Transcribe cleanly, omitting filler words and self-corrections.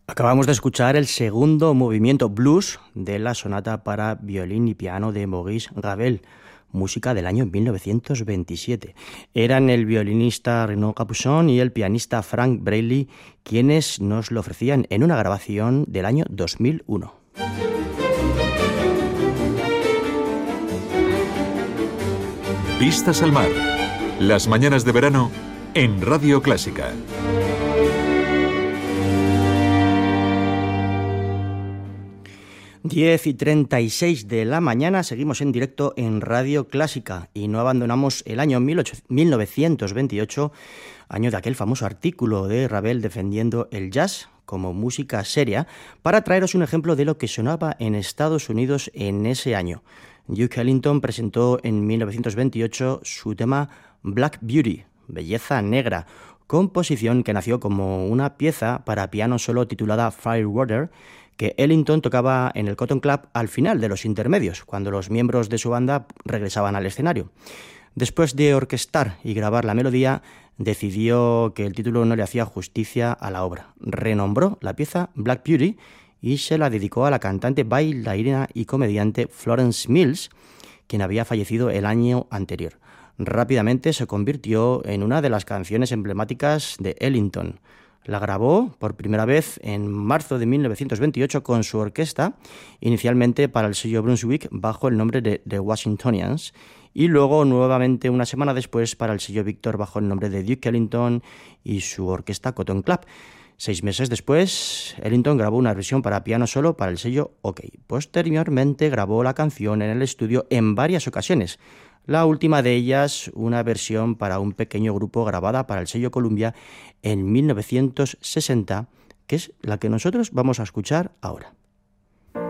Acabamos de escuchar el segundo movimiento blues de la sonata para violín y piano de Maurice Ravel, música del año 1927. Eran el violinista Renaud Capuçon y el pianista Frank Braley quienes nos lo ofrecían en una grabación del año 2001. Vistas al mar. Las mañanas de verano en Radio Clásica. Diez y 36 de la mañana, seguimos en directo en Radio Clásica y no abandonamos el año 1928, año de aquel famoso artículo de Ravel defendiendo el jazz como música seria, para traeros un ejemplo de lo que sonaba en Estados Unidos en ese año. Duke Ellington presentó en 1928 su tema Black Beauty, Belleza Negra, composición que nació como una pieza para piano solo titulada Firewater, que Ellington tocaba en el Cotton Club al final de los intermedios, cuando los miembros de su banda regresaban al escenario. Después de orquestar y grabar la melodía, decidió que el título no le hacía justicia a la obra. Renombró la pieza Black Beauty y se la dedicó a la cantante, bailarina y comediante Florence Mills, quien había fallecido el año anterior. Rápidamente se convirtió en una de las canciones emblemáticas de Ellington. La grabó por primera vez en marzo de 1928 con su orquesta, inicialmente para el sello Brunswick bajo el nombre de The Washingtonians, y luego nuevamente una semana después para el sello Victor bajo el nombre de Duke Ellington y su orquesta Cotton Club. 6 meses después, Ellington grabó una versión para piano solo para el sello OK. Posteriormente grabó la canción en el estudio en varias ocasiones. La última de ellas, una versión para un pequeño grupo grabada para el sello Columbia en 1960, que es la que nosotros vamos a escuchar ahora.